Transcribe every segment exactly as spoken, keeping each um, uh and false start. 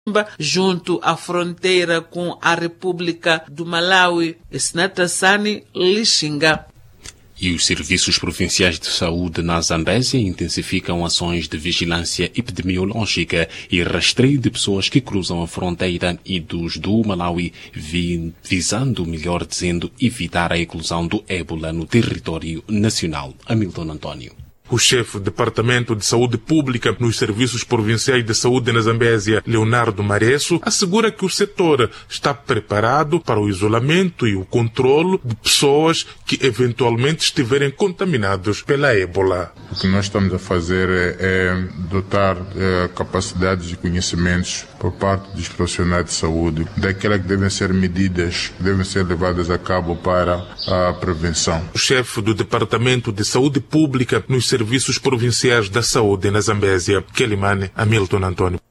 junto à fronteira com a República do Malawi, Sinatasani Lixinga. E os serviços provinciais de saúde na Zambésia intensificam ações de vigilância epidemiológica e rastreio de pessoas que cruzam a fronteira e dos do Malawi, visando, melhor dizendo, evitar a eclosão do ébola no território nacional. Hamilton António. O chefe do Departamento de Saúde Pública nos Serviços Provinciais de Saúde na Zambésia, Leonardo Maresso, assegura que o setor está preparado para o isolamento e o controle de pessoas que eventualmente estiverem contaminados pela ébola. O que nós estamos a fazer é, é dotar é, capacidades e conhecimentos por parte dos profissionais de saúde daquelas que devem ser medidas, que devem ser levadas a cabo para a prevenção. O chefe do Departamento de Saúde Pública nos Serviços Provinciais da Saúde na Zambésia, Quelimane, Hamilton António.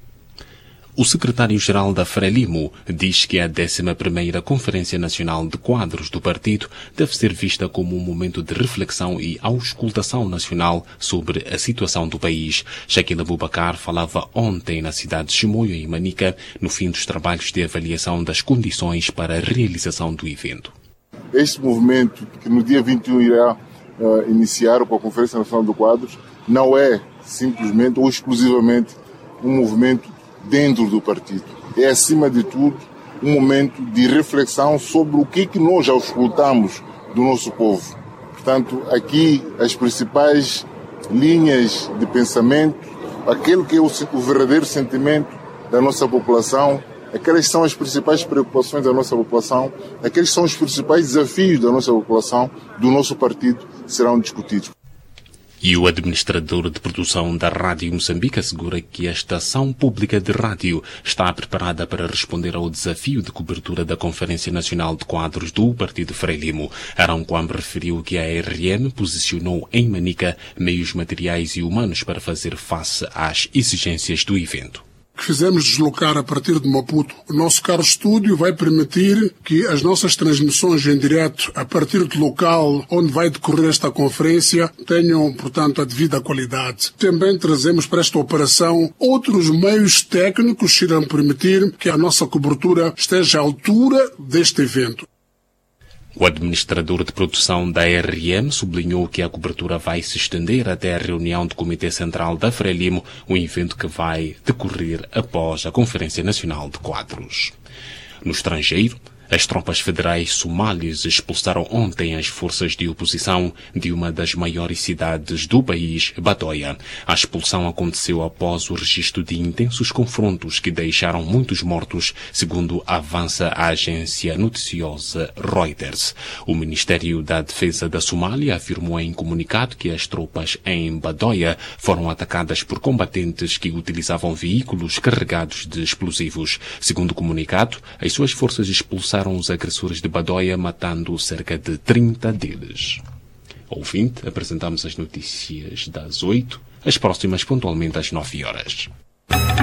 O secretário-geral da Frelimo diz que a décima primeira Conferência Nacional de Quadros do partido deve ser vista como um momento de reflexão e auscultação nacional sobre a situação do país. Shaquille Abubakar falava ontem na cidade de Chimoio, em Manica, no fim dos trabalhos de avaliação das condições para a realização do evento. Este movimento, que no dia vinte e um irá uh, iniciar com a Conferência Nacional de Quadros, não é simplesmente ou exclusivamente um movimento dentro do partido. É, acima de tudo, um momento de reflexão sobre o que, que nós auscultamos do nosso povo. Portanto, aqui as principais linhas de pensamento, aquele que é o, o verdadeiro sentimento da nossa população, aquelas são as principais preocupações da nossa população, aqueles são os principais desafios da nossa população, do nosso partido, serão discutidos. E o administrador de produção da Rádio Moçambique assegura que a estação pública de rádio está preparada para responder ao desafio de cobertura da Conferência Nacional de Quadros do Partido Frelimo. Arão Kwame referiu que a R M posicionou em Manica meios materiais e humanos para fazer face às exigências do evento. Que fizemos deslocar a partir de Maputo. O nosso caro estúdio vai permitir que as nossas transmissões em direto a partir do local onde vai decorrer esta conferência tenham, portanto, a devida qualidade. Também trazemos para esta operação outros meios técnicos que irão permitir que a nossa cobertura esteja à altura deste evento. O administrador de produção da R M sublinhou que a cobertura vai se estender até a reunião do Comitê Central da Frelimo, um evento que vai decorrer após a Conferência Nacional de Quadros. No estrangeiro, as tropas federais somálias expulsaram ontem as forças de oposição de uma das maiores cidades do país, Badoia. A expulsão aconteceu após o registro de intensos confrontos que deixaram muitos mortos, segundo avança a agência noticiosa Reuters. O Ministério da Defesa da Somália afirmou em comunicado que as tropas em Badoia foram atacadas por combatentes que utilizavam veículos carregados de explosivos. Segundo o comunicado, as suas forças expulsaram os agressores de Badoia, matando cerca de trinta deles. Ouvinte, apresentamos as notícias das oito, as próximas pontualmente às nove horas.